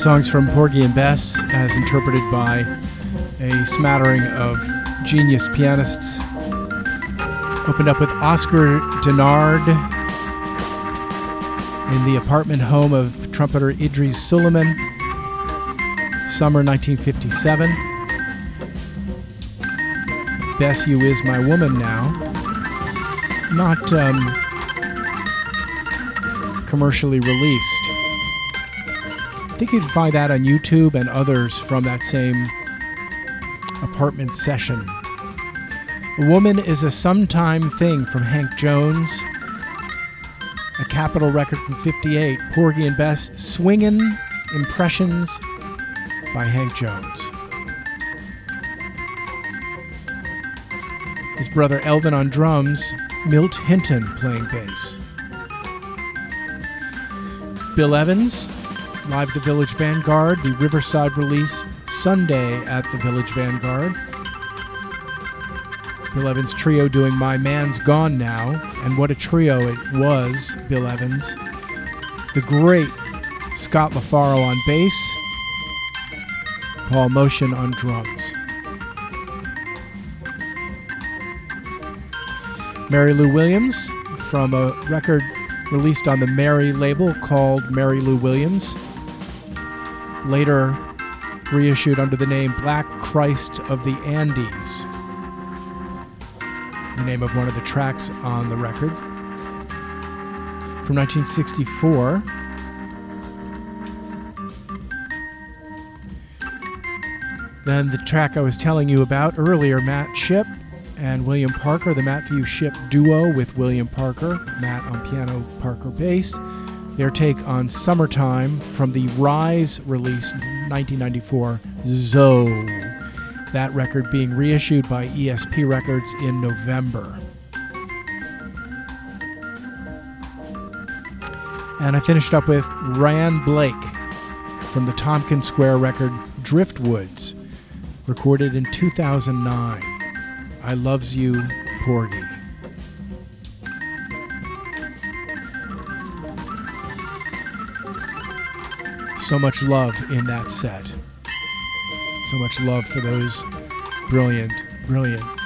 Songs from Porgy and Bess, as interpreted by a smattering of genius pianists. Opened up with Oscar Denard in the apartment home of trumpeter Idris Suleiman, summer 1957. Bess, You Is My Woman Now. Not commercially released. I think you can find that on YouTube and others from that same apartment session. A Woman is a Sometime Thing from Hank Jones. A Capitol record from 58. Porgy and Bess, Swingin' Impressions by Hank Jones. His brother Elvin on drums, Milt Hinton playing bass. Bill Evans, live at the Village Vanguard, the Riverside release, Sunday at the Village Vanguard. Bill Evans Trio doing My Man's Gone Now, and what a trio it was, Bill Evans. The great Scott LaFaro on bass, Paul Motion on drums. Mary Lou Williams from a record released on the Mary label called Mary Lou Williams, later reissued under the name Black Christ of the Andes, the name of one of the tracks on the record. From 1964, then the track I was telling you about earlier, Matt Shipp and William Parker, the Matthew Shipp duo with William Parker, Matt on piano, Parker bass. Their take on Summertime from the Rise release 1994, Zoe. That record being reissued by ESP Records in November. And I finished up with Ryan Blake from the Tompkins Square record Driftwoods, recorded in 2009. I Loves You, Porgy. So much love in that set. So much love for those brilliant